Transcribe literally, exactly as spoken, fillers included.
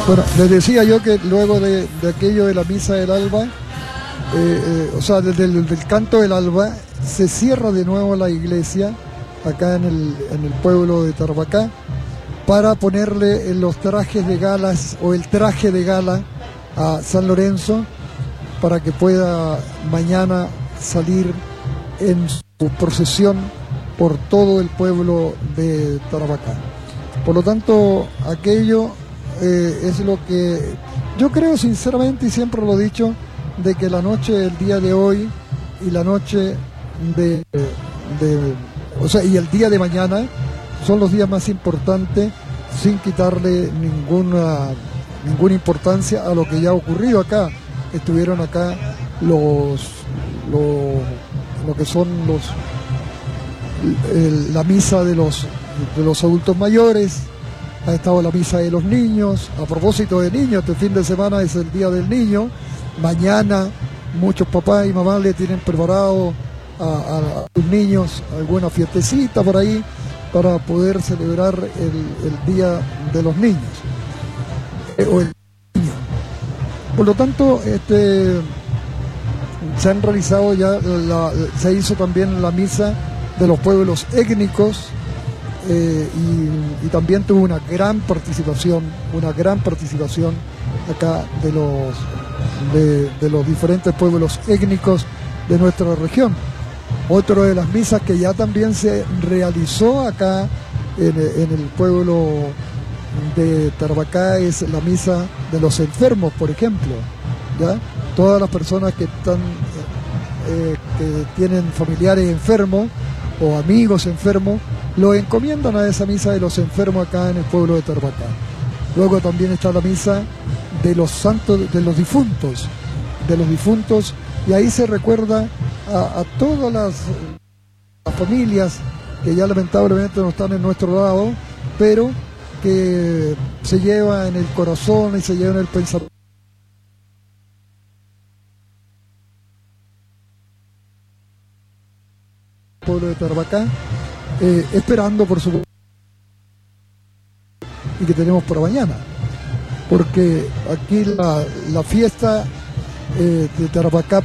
Bueno, les decía yo que luego de, de aquello de la misa del alba, eh, eh, o sea, desde el del canto del alba, se cierra de nuevo la iglesia acá en el, en el pueblo de Tarapacá para ponerle los trajes de galas o el traje de gala a San Lorenzo para que pueda mañana salir en su procesión por todo el pueblo de Tarapacá. Por lo tanto, aquello eh, es lo que yo creo sinceramente, y siempre lo he dicho, de que la noche del día de hoy y la noche de, de o sea, y el día de mañana son los días más importantes, sin quitarle ninguna ninguna importancia a lo que ya ha ocurrido acá. Estuvieron acá los, los lo que son los el, la misa de los de los adultos mayores, ha estado la misa de los niños. A propósito de niños, este fin de semana es el día del niño. Mañana muchos papás y mamás le tienen preparado a, a, a sus niños alguna fiestecita por ahí para poder celebrar el, el día de los niños eh, o el niño. Por lo tanto, este se han realizado ya la, se hizo también la misa de los pueblos étnicos. Eh, y, y también tuvo una gran participación, una gran participación acá de los de, de los diferentes pueblos étnicos de nuestra región. Otra de las misas que ya también se realizó acá en, en el pueblo de Tarapacá es la misa de los enfermos, por ejemplo, ¿ya? Todas las personas que están eh, que tienen familiares enfermos o amigos enfermos, lo encomiendan a esa misa de los enfermos acá en el pueblo de Tarapacá. Luego también está la misa de los santos, de los difuntos, de los difuntos, y ahí se recuerda a, a todas las, las familias que ya lamentablemente no están en nuestro lado, pero que se lleva en el corazón y se lleva en el pensamiento. Pueblo de Tarapacá, eh, esperando por supuesto y que tenemos para mañana, porque aquí la, la fiesta eh, de Tarapacá